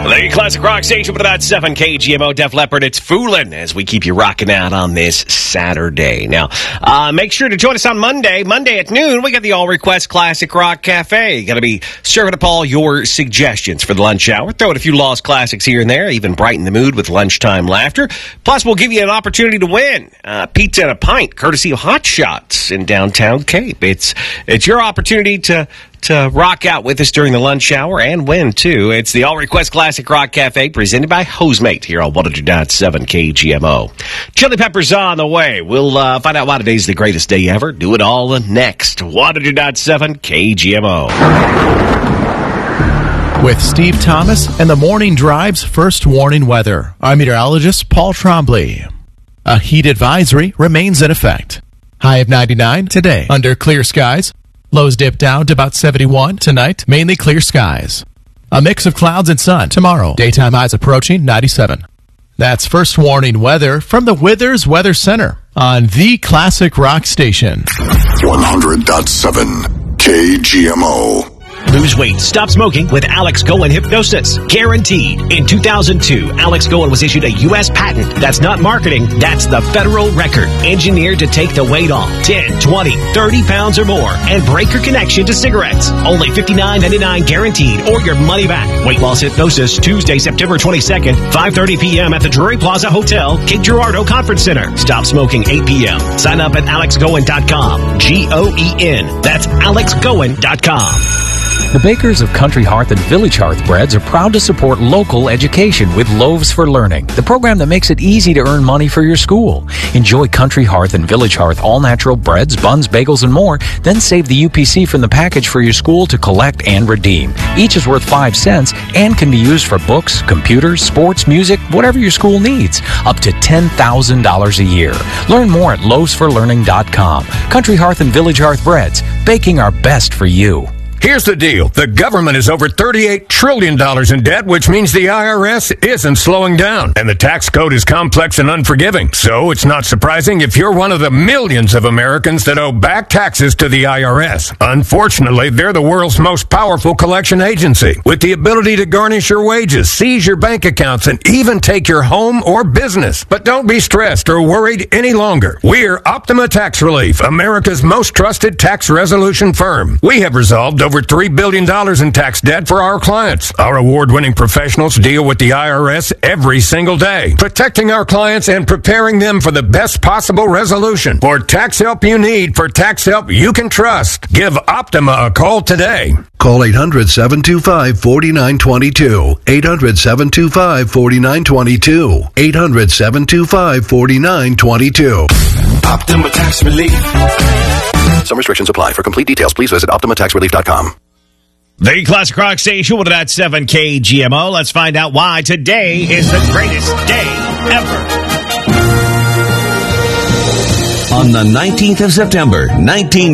The Classic Rock Station with about 7 KGMO Def Leppard. It's Foolin' as we keep you rocking out on this Saturday. Now, make sure to join us on Monday. Monday at noon, we got the All Request Classic Rock Cafe. Going to be serving up all your suggestions for the lunch hour. Throw in a few lost classics here and there, even brighten the mood with lunchtime laughter. Plus, we'll give you an opportunity to win pizza and a pint, courtesy of Hot Shots in downtown Cape. It's your opportunity to rock out with us during the lunch hour and win, too. It's the All Request Classic Rock Cafe presented by Hosemate here on 100.7 KGMO. Chili Peppers on the way. We'll find out why today's the greatest day ever. Do it all next. 100.7 KGMO. With Steve Thomas and the Morning Drive's first warning weather, I'm meteorologist Paul Trombley. A heat advisory remains in effect. High of 99 today under clear skies. Lows dip down to about 71 tonight, mainly clear skies. A mix of clouds and sun tomorrow. Daytime highs approaching 97. That's first warning weather from the Withers Weather Center on the Classic Rock Station. 100.7 KGMO. Lose weight, stop smoking with Alex Goen Hypnosis. Guaranteed. In 2002, Alex Goen was issued a U.S. patent. That's not marketing, that's the federal record. Engineered to take the weight off 10, 20, 30 pounds or more and break your connection to cigarettes. Only $59.99 guaranteed or your money back. Weight Loss Hypnosis, Tuesday, September 22nd, 5:30 p.m. at the Drury Plaza Hotel, Cape Girardeau Conference Center. Stop smoking 8 p.m. Sign up at alexgoen.com. G-O-E-N. That's alexgoen.com. The bakers of Country Hearth and Village Hearth Breads are proud to support local education with Loaves for Learning, the program that makes it easy to earn money for your school. Enjoy Country Hearth and Village Hearth all-natural breads, buns, bagels, and more. Then save the UPC from the package for your school to collect and redeem. Each is worth 5 cents and can be used for books, computers, sports, music, whatever your school needs. Up to $10,000 a year. Learn more at loavesforlearning.com. Country Hearth and Village Hearth Breads, baking our best for you. Here's the deal. The government is over $38 trillion in debt, which means the IRS isn't slowing down. And the tax code is complex and unforgiving. So it's not surprising if you're one of the millions of Americans that owe back taxes to the IRS. Unfortunately, they're the world's most powerful collection agency, with the ability to garnish your wages, seize your bank accounts, and even take your home or business. But don't be stressed or worried any longer. We're Optima Tax Relief, America's most trusted tax resolution firm. We have resolved over $3 billion in tax debt for our clients. Our award-winning professionals deal with the IRS every single day, protecting our clients and preparing them for the best possible resolution. For tax help you need, for tax help you can trust, give Optima a call today. Call 800-725-4922. 800-725-4922. 800-725-4922. Optima Tax Relief. Some restrictions apply. For complete details, please visit OptimaTaxRelief.com. The Classic Rock Station with that 7 KGMO. Let's find out why today is the greatest day ever. On the 19th of September,